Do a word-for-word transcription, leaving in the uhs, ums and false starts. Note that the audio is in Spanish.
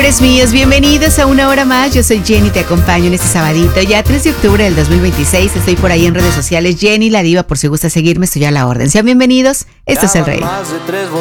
Amores míos, bienvenidos a una hora más. Yo soy Jenny, te acompaño en este sabadito, ya tres de octubre del dos mil veintiséis. Estoy por ahí en redes sociales, Jenny la Diva, por si gusta seguirme, estoy a la orden. Sean bienvenidos, esto es El Rey.